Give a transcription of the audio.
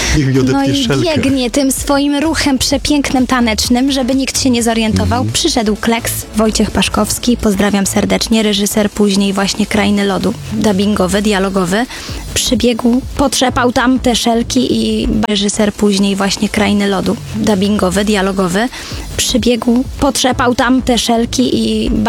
No i biegnie tym swoim ruchem przepięknym, tanecznym, żeby nikt się nie zorientował. Przyszedł Kleks, Wojciech Paszkowski, pozdrawiam serdecznie, reżyser później właśnie Krainy Lodu, dubbingowy, dialogowy. Przybiegł, potrzepał tam te szelki i reżyser później właśnie Krainy Lodu, dubbingowy, dialogowy. Przybiegł, potrzepał tam te szelki i